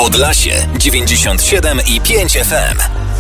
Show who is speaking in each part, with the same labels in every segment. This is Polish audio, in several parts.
Speaker 1: Podlasie 97,5 FM.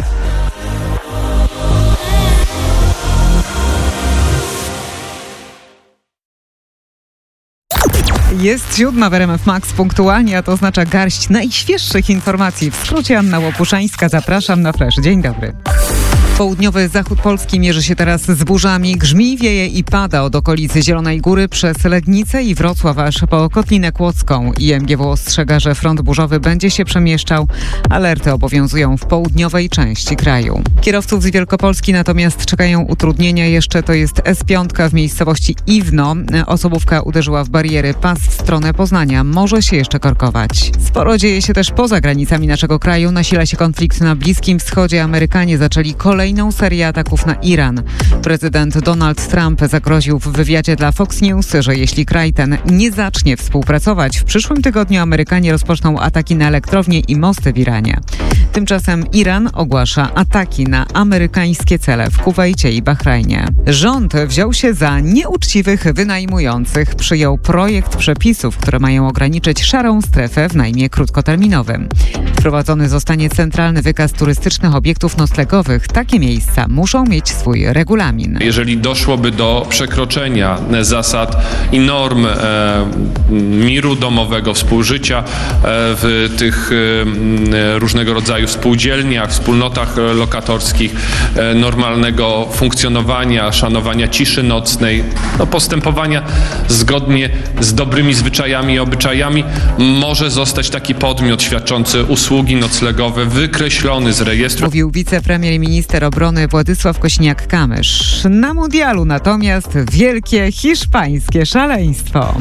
Speaker 2: Jest 7 w RMF Max punktualnie, a to oznacza garść najświeższych informacji. W skrócie Anna Łopuszańska, zapraszam na Flash. Dzień dobry. Południowy zachód Polski mierzy się teraz z burzami. Grzmi, wieje i pada od okolicy Zielonej Góry przez Legnicę i Wrocław aż po Kotlinę Kłodzką. IMGW ostrzega, że front burzowy będzie się przemieszczał. Alerty obowiązują w południowej części kraju. Kierowców z Wielkopolski natomiast czekają utrudnienia. Jeszcze to jest S5 w miejscowości Iwno. Osobówka uderzyła w bariery. Pas w stronę Poznania może się jeszcze korkować. Sporo dzieje się też poza granicami naszego kraju. Nasila się konflikt na Bliskim Wschodzie. Amerykanie zaczęli kolejną serię ataków na Iran. Prezydent Donald Trump zagroził w wywiadzie dla Fox News, że jeśli kraj ten nie zacznie współpracować, w przyszłym tygodniu Amerykanie rozpoczną ataki na elektrownie i mosty w Iranie. Tymczasem Iran ogłasza ataki na amerykańskie cele w Kuwejcie i Bahrajnie. Rząd wziął się za nieuczciwych wynajmujących. Przyjął projekt przepisów, które mają ograniczyć szarą strefę w najmie krótkoterminowym. Wprowadzony zostanie centralny wykaz turystycznych obiektów noclegowych. Takie miejsca muszą mieć swój regulamin.
Speaker 3: Jeżeli doszłoby do przekroczenia zasad i norm miru domowego, współżycia w tych różnego rodzaju spółdzielniach, wspólnotach lokatorskich, normalnego funkcjonowania, szanowania ciszy nocnej, postępowania zgodnie z dobrymi zwyczajami i obyczajami, może zostać taki podmiot świadczący usługi noclegowe wykreślony z rejestru.
Speaker 2: Mówił wicepremier i minister obrony Władysław Kosiniak-Kamysz. Na mundialu natomiast wielkie hiszpańskie szaleństwo.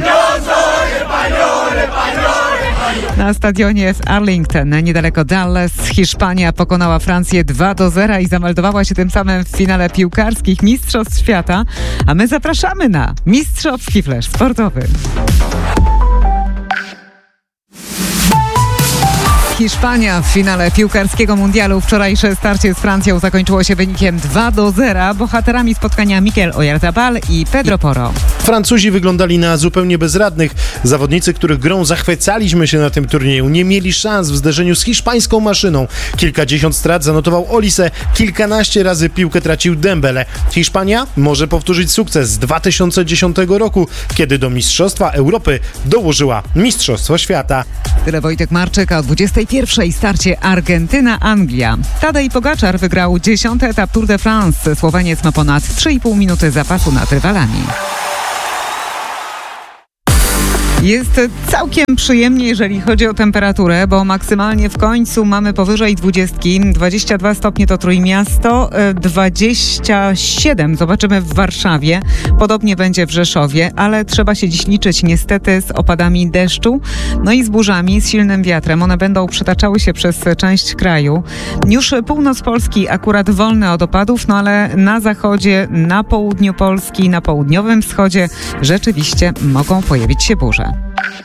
Speaker 2: Na stadionie w Arlington, niedaleko Dallas, Hiszpania pokonała Francję 2-0 i zameldowała się tym samym w finale piłkarskich Mistrzostw Świata, a my zapraszamy na mistrzowski flash sportowy. Hiszpania w finale piłkarskiego mundialu. Wczorajsze starcie z Francją zakończyło się wynikiem 2-0. Bohaterami spotkania Mikel Oyarzabal i Pedro Porro.
Speaker 4: Francuzi wyglądali na zupełnie bezradnych. Zawodnicy, których grą zachwycaliśmy się na tym turnieju, nie mieli szans w zderzeniu z hiszpańską maszyną. Kilkadziesiąt strat zanotował Olise, kilkanaście razy piłkę tracił Dembele. Hiszpania może powtórzyć sukces z 2010 roku, kiedy do Mistrzostwa Europy dołożyła Mistrzostwo Świata.
Speaker 2: Tyle Wojtek Marczyk, a o 21:00 starcie Argentyna-Anglia. Tadej Pogaczar wygrał 10. etap Tour de France. Słoweniec ma ponad 3,5 minuty zapasu nad rywalami. Jest całkiem przyjemnie, jeżeli chodzi o temperaturę, bo maksymalnie w końcu mamy powyżej 20. 22 stopnie to Trójmiasto, 27 zobaczymy w Warszawie, podobnie będzie w Rzeszowie, ale trzeba się dziś liczyć niestety z opadami deszczu, no i z burzami, z silnym wiatrem. One będą przetaczały się przez część kraju. Już północ Polski akurat wolny od opadów, no ale na zachodzie, na południu Polski, na południowym wschodzie rzeczywiście mogą pojawić się burze.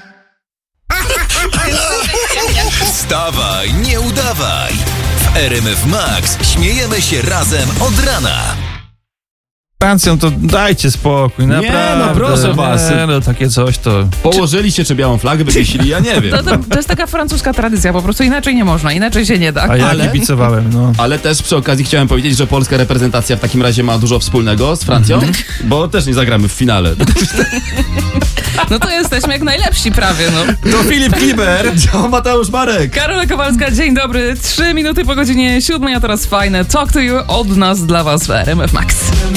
Speaker 1: Wstawaj, nie udawaj. W RMF Max śmiejemy się razem od rana.
Speaker 5: Francją to dajcie spokój, naprawdę.
Speaker 6: Nie, proszę was.
Speaker 5: Nie, takie coś to...
Speaker 6: Położyliście czy białą flagę wywiesili, ja nie wiem.
Speaker 7: To jest taka francuska tradycja, po prostu inaczej nie można, inaczej się nie da.
Speaker 5: A ja kibicowałem, no.
Speaker 6: Ale też przy okazji chciałem powiedzieć, że polska reprezentacja w takim razie ma dużo wspólnego z Francją, bo też nie zagramy w finale.
Speaker 7: No to jesteśmy jak najlepsi prawie, no.
Speaker 6: To Filip Kliber, to Mateusz Marek.
Speaker 7: Karola Kowalska, dzień dobry. 3 minuty po godzinie 7, a teraz fajne Talk to You od nas dla was w RMF Max.